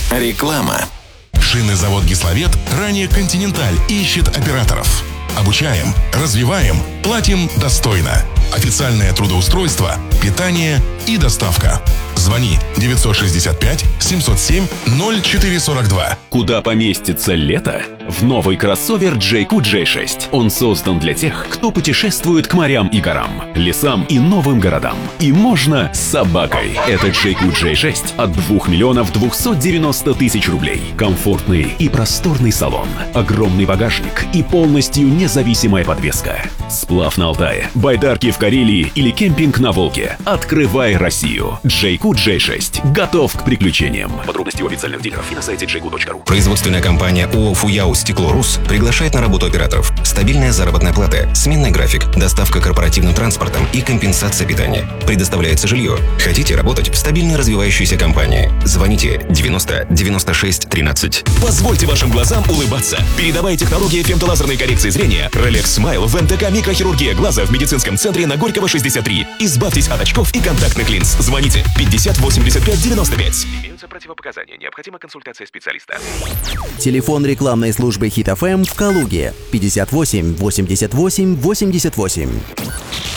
Реклама. Шинный завод «Гисловет», ранее «Континенталь», ищет операторов. Обучаем, развиваем, платим достойно. Официальное трудоустройство, питание и доставка. Звони 965-707-0442. Куда поместится лето? В новый кроссовер JQ J6. Он создан для тех, кто путешествует к морям и горам, лесам и новым городам. И можно с собакой. Это JQ J6 от 2 миллионов 290 тысяч рублей. Комфортный и просторный салон, огромный багажник и полностью независимая подвеска. Сплав на Алтае, байдарки в Карелии или кемпинг на Волге. Открывай Россию. JQ J6 готов к приключениям. Подробности у официальных дилеров и на сайте jq.ru. Производственная компания ООО «Фуяу Стекло РУС» приглашает на работу операторов. Стабильная заработная плата, сменный график, доставка корпоративным транспортом и компенсация питания. Предоставляется жилье. Хотите работать в стабильно развивающейся компании? Звоните 90 96 13. Позвольте вашим глазам улыбаться. Передовая технология фемтолазерной коррекции зрения Rolex Smile в НТК микрохирургия глаза в медицинском центре на Горького 63. Избавьтесь от очков и контактных линз. Звоните 50 85 95. Имеются противопоказания. Необходима консультация специалиста. Телефон рекламной службы Hit FM в Калуге 58 88 88.